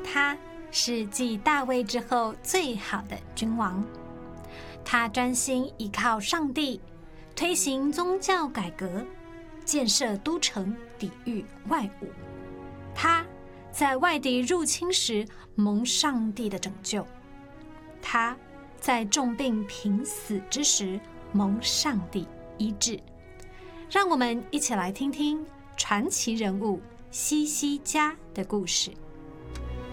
他是继大卫之后最好的君王。他专心依靠上帝，推行宗教改革，建设都城，抵御外侮。他在外敌入侵时蒙上帝的拯救，他在重病濒死之时蒙上帝医治。让我们一起来听听传奇人物西西家的故事。